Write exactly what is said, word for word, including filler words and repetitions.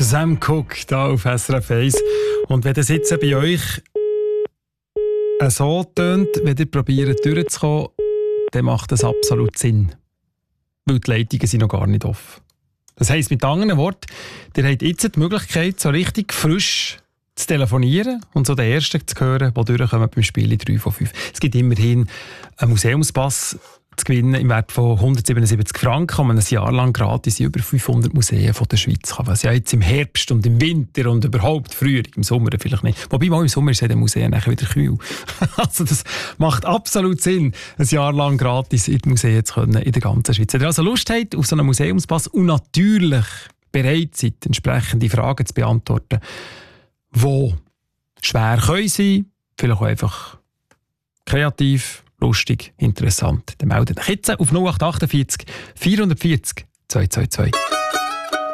Sam Cooke hier auf S R F eins. Und wenn das jetzt bei euch so tönt, wenn ihr probiert durchzukommen, dann macht das absolut Sinn. Weil die Leitungen sind noch gar nicht offen. Das heisst mit anderen Worten, ihr habt jetzt die Möglichkeit, so richtig frisch zu telefonieren und so den Ersten zu hören, die durchkommen beim Spiel drei von fünf. Es gibt immerhin einen Museumspass zu gewinnen im Wert von hundertsiebenundsiebzig Franken, und man ein Jahr lang gratis in über fünfhundert Museen von der Schweiz kann. Was ja jetzt im Herbst und im Winter und überhaupt früher, im Sommer vielleicht nicht. Wobei mal im Sommer ist ja der Museen nachher wieder kühl. Also das macht absolut Sinn, ein Jahr lang gratis in die Museen zu können in der ganzen Schweiz. Wenn ihr also Lust habt auf so einen Museumspass und natürlich bereit seid, entsprechende Fragen zu beantworten, die schwer können sein, vielleicht auch einfach kreativ, lustig, interessant, dann meldet euch jetzt auf null acht acht vier vierhundertvierzig zwei zwei zwei.